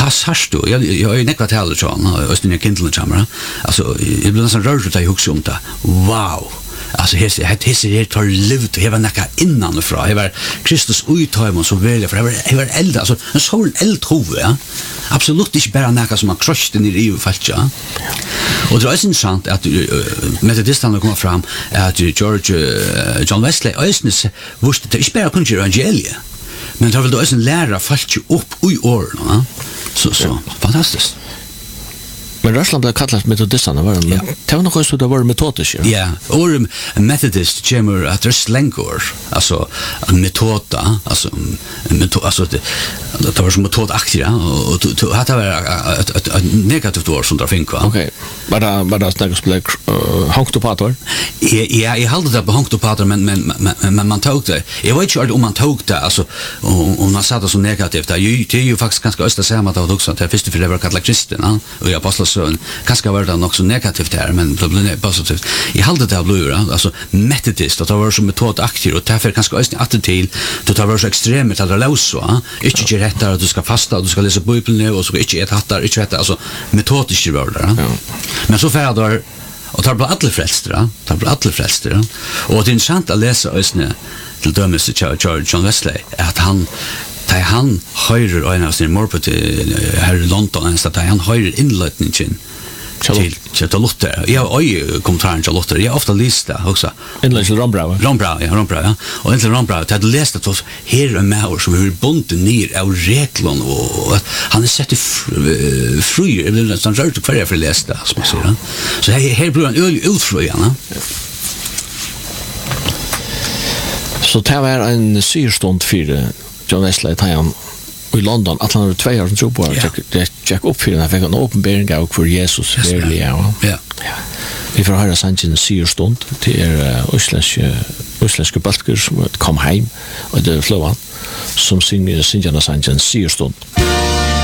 vad sägs du? Jag är ju nekvat heller sån, östern jag kindlen chamra. Alltså, jag blir nästan rörd att jag huxar om det. Wow! Alltså, här tar livet och här var näka innanifrån. Här var Kristus uttagen så väl, för här var eld, alltså, en sån eldhove, ja. Absolut inte bara näka som har kröst in i livet, falt, ja. Och det är intressant att metodistarna kommer fram att John Wesley östens visste att det inte bara kunde göra evangeliet, men det vill då östen lära falt upp i åren, ja. Så fantastiskt. Men Rörsland blev kallat metodisterna, var det? Det var något så det var metodiskt. Ja, och metodist kommer att det slängor, alltså metoda, alltså det var som metodaktigt, och det var ett negativt ord som det fick, va? Okej. Var det snackast på honkopator? Ja, jag hade det på honkopator, men man tog det. Jag vet inte om man tog det, alltså om man sa det så negativt. Det är ju faktiskt ganska östa samma att också att det först för det var kallat kristna och apostelsön. Kanske var det också negativt här, men det blev positivt. Jag hade det blivit, alltså metodist, att det var så metodaktigt, och därför kanske östa att till det var så extremt att det lås så. Inte rätt där att du ska fasta, du ska läsa Bibeln och så inte ett hattar, inte rätt, alltså metodiskt var det. Men så för då och tar på alla frälstra. Och det är intressant att läsa ösne till dömes till John Wesley att han höjer en av sin morpet här i London, att han höjer inledningen till Luther. Jag kommentaren till Luther. Jag ofta läste också. Inledningen till Rombrau, ja. Och inte Rombrau, jag hade läst att oss här är med som är bunden ner av reglon, och han är sett fri, det är nästan rört kvar för att läsa, som man säger. Så här blir han utfröjande. Så det var en syrstånd för John Wesley, han i London, att han hade 2 år som tro på det gick upp för den här fick en åpenbering av för Jesus verkligen. Ja. Vi får höra sangen syrstånd till usländska balker som kom hem och det flövan som synger sangen syrstånd.